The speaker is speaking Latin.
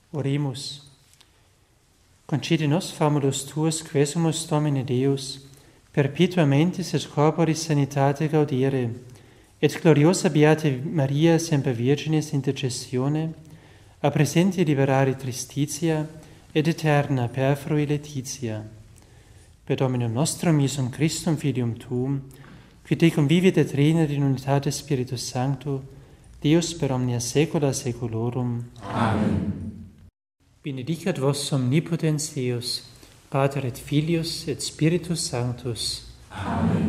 Oremus. Concedi nos famulus tuus, quesumus Domine Deus, perpetuamente et corporis sanitate gaudere, et gloriosa Beata Maria, semper Virginis intercessione, a presenti liberare tristitia, et eterna perfrui laetitia. Per Dominum nostrum Iesum Christum, Filium Tuum, qui te convivit et regnat in unitate Spiritus Sancto, Deus per omnia saecula saeculorum. Amen. Benedicat vos omnipotens Deus, Pater et Filius et Spiritus Sanctus. Amen.